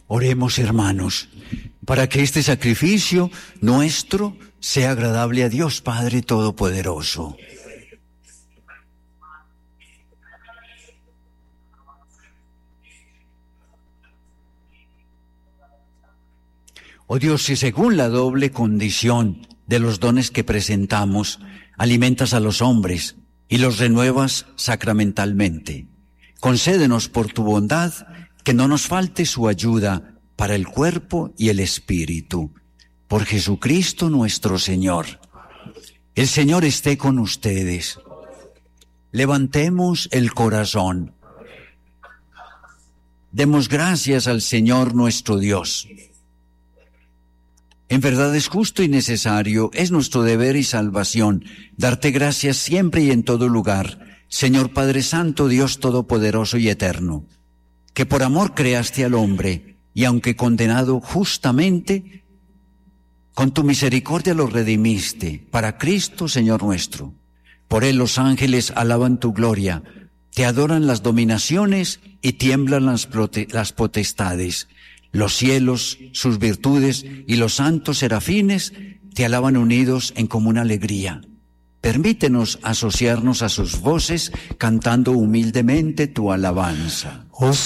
Oremos, hermanos, para que este sacrificio nuestro sea agradable a Dios Padre Todopoderoso. Oh Dios, si según la doble condición de los dones que presentamos, alimentas a los hombres y los renuevas sacramentalmente, concédenos por tu bondad que no nos falte su ayuda para el cuerpo y el espíritu. Por Jesucristo nuestro Señor. El Señor esté con ustedes. Levantemos el corazón. Demos gracias al Señor nuestro Dios. En verdad es justo y necesario, es nuestro deber y salvación, darte gracias siempre y en todo lugar, Señor Padre Santo, Dios Todopoderoso y Eterno, que por amor creaste al hombre, y aunque condenado justamente, con tu misericordia lo redimiste, para Cristo, Señor nuestro. Por él los ángeles alaban tu gloria, te adoran las dominaciones y tiemblan las potestades. Los cielos, sus virtudes y los santos serafines te alaban unidos en común alegría. Permítenos asociarnos a sus voces cantando humildemente tu alabanza.